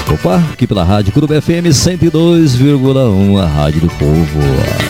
Opa, aqui pela Rádio Curuba FM 102,1, a Rádio do Povo.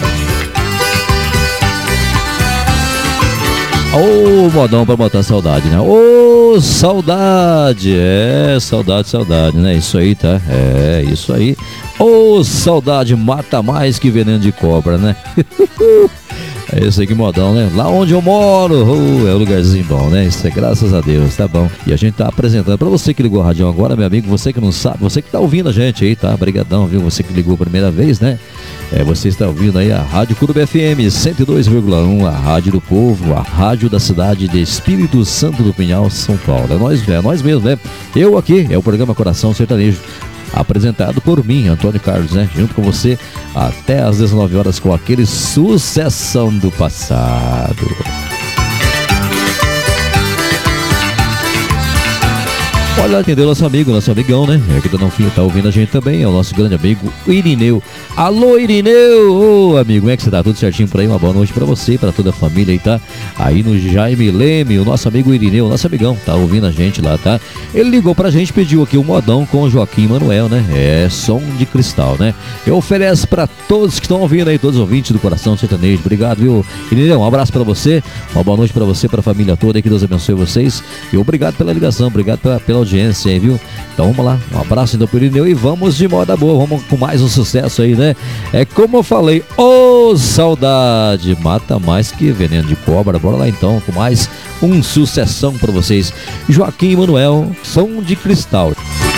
Ô, modão pra botar saudade, né? Ô, saudade! Saudade, né? Isso aí, tá? Isso aí. Ô, saudade mata mais que veneno de cobra, né? É isso aí, que modão, né? Lá onde eu moro, é um lugarzinho bom, né? Isso é graças a Deus, tá bom. E a gente tá apresentando, pra você que ligou a rádio agora, meu amigo, você que não sabe, você que tá ouvindo a gente aí, tá? Brigadão, viu? Você que ligou a primeira vez, né? Você está ouvindo aí a Rádio Curuba FM 102,1, a Rádio do Povo, a rádio da cidade de Espírito Santo do Pinhal, São Paulo. É nós mesmo, né? Eu aqui, é o programa Coração Sertanejo, apresentado por mim, Antônio Carlos, né? Junto com você até às 19 horas com aquele sucessão do passado. Olha, atendeu nosso amigão, né? Que tá ouvindo a gente também, é o nosso grande amigo Irineu. Alô, Irineu! Ô, amigo, como é que você tá? Tudo certinho por aí? Uma boa noite pra você, pra toda a família aí, tá? Aí no Jaime Leme, o nosso amigo Irineu, nosso amigão, tá ouvindo a gente lá, tá? Ele ligou pra gente, pediu aqui um modão com o Joaquim Manuel, né? Som de cristal, né? Eu ofereço pra todos que estão ouvindo aí, todos os ouvintes do Coração Sertanejo. Obrigado, viu? Irineu, um abraço pra você, uma boa noite pra você, pra família toda aí, que Deus abençoe vocês. E obrigado pela ligação, obrigado pela audiência aí, viu? Então vamos lá, um abraço então pro Irineu e vamos de moda boa, vamos com mais um sucesso aí, né? É como eu falei, ô, saudade mata mais que veneno de cobra. Bora lá então com mais um sucessão pra vocês. Joaquim Manuel, Som de Cristal.